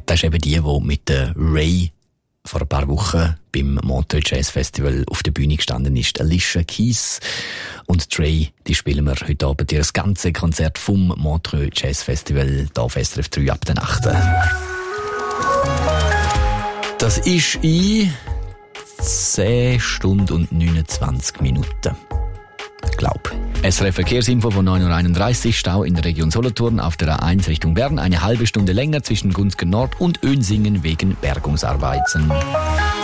Das ist eben die mit der Ray vor ein paar Wochen beim Montreux Jazz Festival auf der Bühne gestanden ist. Alicia Keys und Ray, die spielen wir heute Abend ihr ganze Konzert vom Montreux Jazz Festival hier auf SRF 3 ab der 8. Das ist in 10 Stunden und 29 Minuten. Ich glaube. SRF Verkehrsinfo von 9.31 Uhr. Stau in der Region Solothurn auf der A1 Richtung Bern. Eine halbe Stunde länger zwischen Gunzgen Nord und Önsingen wegen Bergungsarbeiten.